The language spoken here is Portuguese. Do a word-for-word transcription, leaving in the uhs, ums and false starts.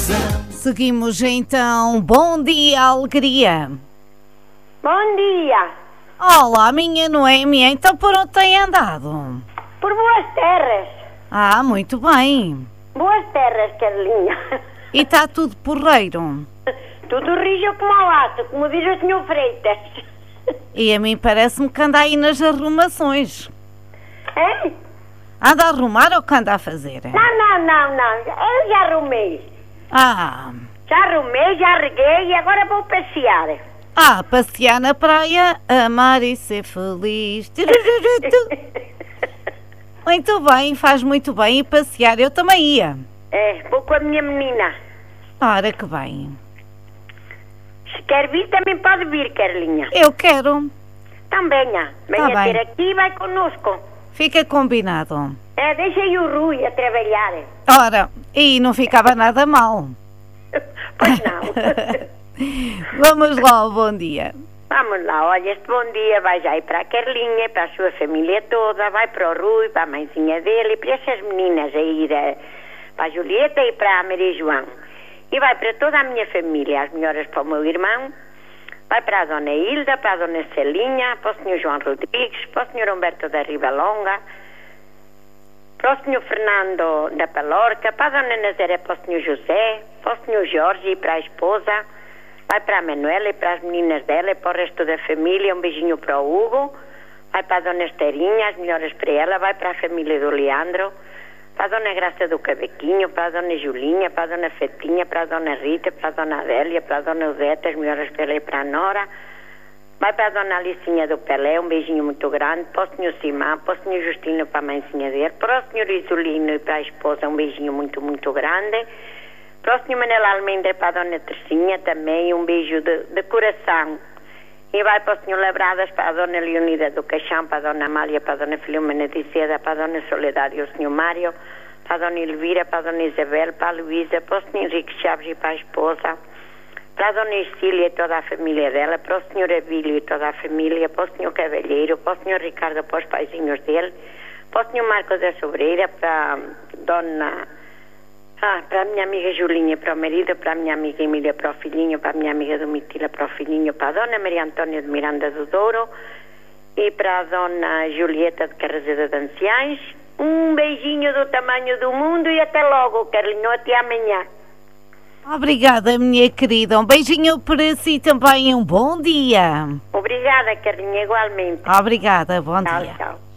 Seguimos então. Bom dia, alegria. Bom dia. Olá, minha Noemi. Então por onde tem andado? Por boas terras. Ah, muito bem. Boas terras, Carlinha. E está tudo porreiro? Tudo rijo como ao aço, como diz o senhor Freitas. E a mim parece-me que anda aí nas arrumações. Hein? Anda a arrumar ou que anda a fazer? Não, não, não, não. Eu já arrumei. Ah, Já arrumei, já reguei e agora vou passear. ah, passear na praia, amar e ser feliz. Muito bem, faz muito bem. E passear, eu também ia. É, vou com a minha menina. Ora, que bem. Se quer vir, também pode vir, Carlinha. Eu quero. Então venha. Venha Tá bem. ter aqui e vai conosco. Fica combinado. É, deixa aí o Rui a trabalhar. Ora, e não ficava nada mal. Pois não. Vamos lá, bom dia. Vamos lá, olha, este bom dia vai já ir para a Carlinha, para a sua família toda, vai para o Rui, para a mãezinha dele e para essas meninas a ir a, para a Julieta e para a Maria João. E vai para toda a minha família, as melhoras para o meu irmão, vai para a Dona Hilda, para a Dona Celinha, para o senhor João Rodrigues, para o senhor Humberto da Ribalonga, para o senhor Fernando da Palorca, para a Dona Nazaré, para o senhor José, para o senhor Jorge e para a esposa, vai para a Manuela e para as meninas dela e para o resto da família, um beijinho para o Hugo, vai para a Dona Esterinha, as melhoras para ela, vai para a família do Leandro, para a Dona Graça do Cabequinho, para a Dona Julinha, para a Dona Fetinha, para a Dona Rita, para a Dona Adélia, para a Dona Zeta, as melhoras para ela e para a Nora, vai para a Dona Alicinha do Pelé, um beijinho muito grande, para o senhor Simão, para o senhor Justino, para a mãezinha dele, para o senhor Isolino e para a esposa, um beijinho muito, muito grande, para o senhor Manela Almeida e para a Dona Tercinha também, um beijo de, de coração. E vai para o senhor Labradas, para a Dona Leonida do Caixão, para a Dona Amália, para a Dona Filomena de Seda, para a Dona Soledade e o senhor Mário, para a Dona Elvira, para a Dona Isabel, para a Luísa, para o senhor Henrique Chaves e para a esposa, para a Dona Ercília e toda a família dela, para o senhor Abílio e toda a família, para o senhor Cavalheiro, para o senhor Ricardo, para os paizinhos dele, para o senhor Marcos da Sobreira, para a Dona... Ah, para a minha amiga Julinha, para o marido, para a minha amiga Emília, para o filhinho, para a minha amiga Domitila, para o filhinho, para a Dona Maria Antônia de Miranda do Douro e para a Dona Julieta de Carraseda de Anciães. Um beijinho do tamanho do mundo e até logo, Carlinho, até amanhã. Obrigada, minha querida. Um beijinho para si também. Um bom dia. Obrigada, Carlinho, igualmente. Obrigada, bom Tchau, dia. tchau.